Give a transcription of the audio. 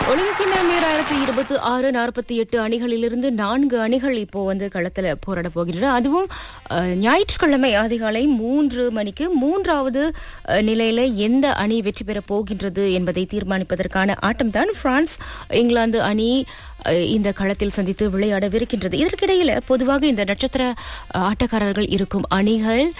உலகக்கிண்ணம் 2026 48 அணிகளிலிருந்து 4 அணிகள் இப்போ களத்துல போராட போகின்றன. அதுவும் ஞாயிற்றுக்கிழமை அதிகாலை 3 மணிக்கு 3வது நிலையில எந்த அணி வெற்றி பெற போகின்றது என்பதை தீர்மானிப்பதற்கான ஆட்டம் தான் பிரான்ஸ் இங்கிலாந்து அணி இந்த களத்தில் சந்தித்து விளையாடவிருக்கின்றது. இதற்கிடையில பொதுவாக இந்த நட்சத்திர ஆட்டக்காரர்கள் இருக்கும் அணிகள்